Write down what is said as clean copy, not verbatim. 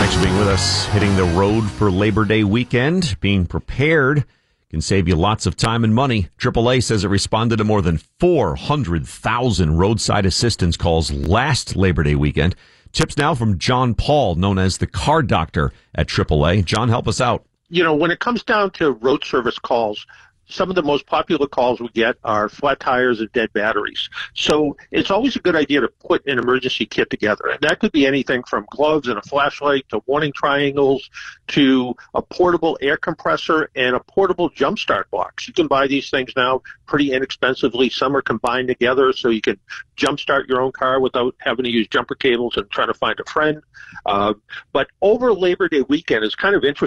Thanks for being with us. Hitting the road for Labor Day weekend. Being prepared can save you lots of time and money. AAA says it responded to more than 400,000 roadside assistance calls last Labor Day weekend. Tips now from John Paul, known as the car doctor at AAA. John, help us out. You know, when it comes down to road service calls, some of the most popular calls we get are flat tires and dead batteries. So it's always a good idea to put an emergency kit together. And that could be anything from gloves and a flashlight to warning triangles to a portable air compressor and a portable jump start box. You can buy these things now pretty inexpensively. Some are combined together so you can jump start your own car without having to use jumper cables and trying to find a friend. But over Labor Day weekend, it's kind of interesting.